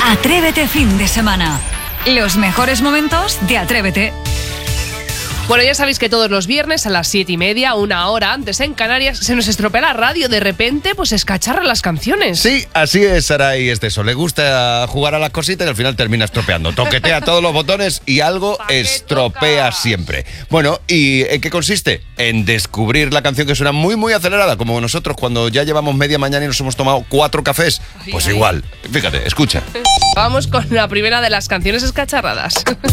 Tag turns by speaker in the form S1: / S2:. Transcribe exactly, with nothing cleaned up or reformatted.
S1: Atrévete fin de semana. Los mejores momentos de Atrévete.
S2: Bueno, ya sabéis que todos los viernes a las siete y media, una hora antes en Canarias, se nos estropea la radio. De repente, pues escacharra las canciones.
S3: Sí, así es, Saray, es de eso. Le gusta jugar a las cositas y al final termina estropeando. Toquetea todos los botones y algo estropea siempre. Bueno, ¿y en qué consiste? En descubrir la canción que suena muy, muy acelerada, como nosotros cuando ya llevamos media mañana y nos hemos tomado cuatro cafés. Pues igual. Fíjate, escucha.
S2: Vamos con la primera de las canciones escacharradas.